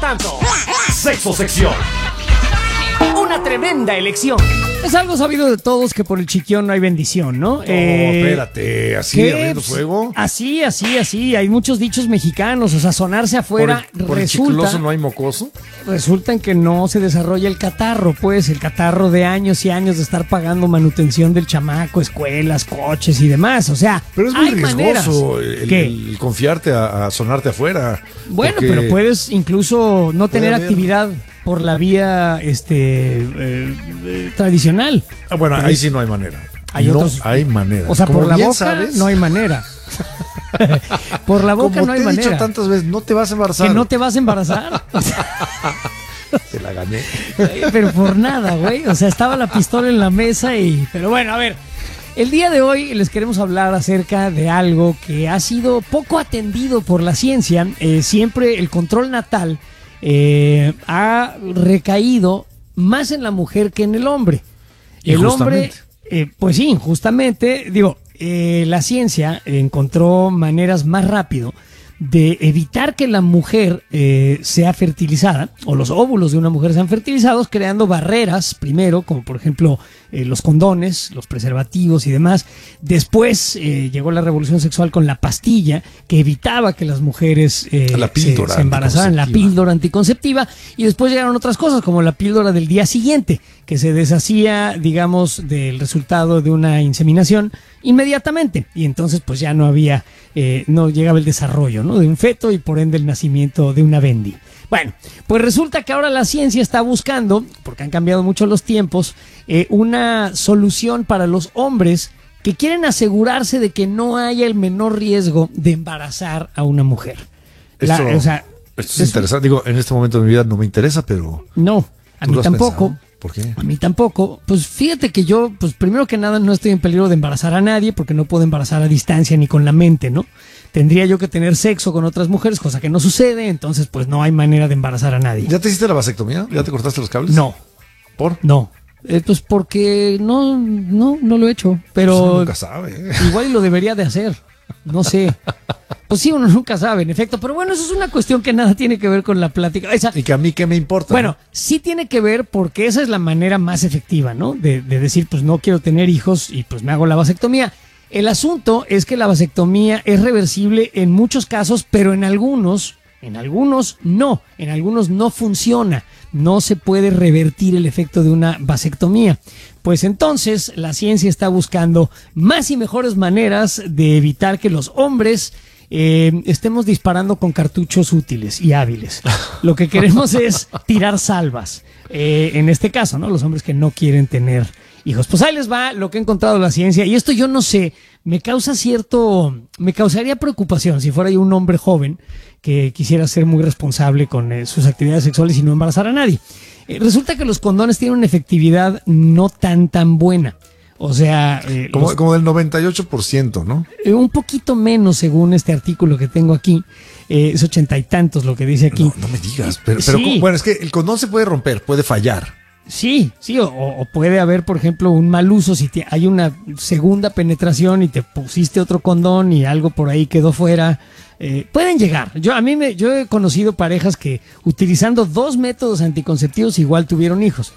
tanto. Sexo sección. Una tremenda elección. Es algo sabido de todos que por el chiquión no hay bendición, ¿no? Espérate, así abriendo fuego. Así. Hay muchos dichos mexicanos, o sea, sonarse afuera ¿Por el chicloso no hay mocoso? Resulta en que no se desarrolla el catarro, pues, el catarro de años y años de estar pagando manutención del chamaco, escuelas, coches y demás, o sea, pero es muy hay riesgoso maneras. el confiarte a sonarte afuera. Bueno, porque pero puedes incluso no tener haber actividad por la vía tradicional. bueno, ahí sí no hay manera. Hay manera. O sea, como por la bien boca sabes, no hay manera. Por la boca como no hay te he manera. dicho tantas veces, no te vas a embarazar. ¿Que no te vas a embarazar? Te la gané. Pero por nada, güey. O sea, estaba la pistola en la mesa y... Pero bueno, a ver. El día de hoy les queremos hablar acerca de algo que ha sido poco atendido por la ciencia. Siempre el control natal ha recaído más en la mujer que en el hombre. El hombre, pues sí, justamente, digo, la ciencia encontró maneras más rápido de evitar que la mujer sea fertilizada, o los óvulos de una mujer sean fertilizados, creando barreras, primero, como por ejemplo los condones, los preservativos y demás. Después llegó la revolución sexual con la pastilla, que evitaba que las mujeres se embarazaran, la píldora anticonceptiva, y después llegaron otras cosas, como la píldora del día siguiente, que se deshacía, digamos, del resultado de una inseminación inmediatamente, y entonces pues ya no había, no llegaba el desarrollo, ¿no?, de un feto y por ende el nacimiento de una bendi. Bueno, pues resulta que ahora la ciencia está buscando, porque han cambiado mucho los tiempos, una solución para los hombres que quieren asegurarse de que no haya el menor riesgo de embarazar a una mujer. Esto es interesante. Digo, en este momento de mi vida no me interesa, pero... No, a mí tampoco. Pensado? ¿Por qué? A mí tampoco. Pues fíjate que yo, pues primero que nada no estoy en peligro de embarazar a nadie, porque no puedo embarazar a distancia ni con la mente, ¿no? Tendría yo que tener sexo con otras mujeres, cosa que no sucede, entonces pues no hay manera de embarazar a nadie. ¿Ya te hiciste la vasectomía? ¿Ya te cortaste los cables? No. ¿Por? No. Pues porque no lo he hecho, pero pues uno nunca sabe. Igual lo debería de hacer, no sé. Pues sí, uno nunca sabe, en efecto, pero bueno, eso es una cuestión que nada tiene que ver con la plática. Y que a mí qué me importa. Bueno, ¿no? sí tiene que ver porque esa es la manera más efectiva, ¿no? De decir, pues no quiero tener hijos y pues me hago la vasectomía. El asunto es que la vasectomía es reversible en muchos casos, pero en algunos no, en algunos no funciona, no se puede revertir el efecto de una vasectomía. Pues entonces la ciencia está buscando más y mejores maneras de evitar que los hombres estemos disparando con cartuchos útiles y hábiles. Lo que queremos es tirar salvas, en este caso, ¿no? Los hombres que no quieren tener hijos. Pues ahí les va lo que ha encontrado la ciencia, y esto yo no sé, me causaría preocupación si fuera yo un hombre joven que quisiera ser muy responsable con sus actividades sexuales y no embarazar a nadie. Resulta que los condones tienen una efectividad no tan buena. O sea... como del 98%, ¿no? Un poquito menos según este artículo que tengo aquí. Es 80 y tantos lo que dice aquí. No me digas, pero sí. Bueno, es que el condón se puede romper, puede fallar. Sí, o puede haber, por ejemplo, un mal uso si hay una segunda penetración y te pusiste otro condón y algo por ahí quedó fuera. Pueden llegar. Yo he conocido parejas que utilizando 2 métodos anticonceptivos igual tuvieron hijos.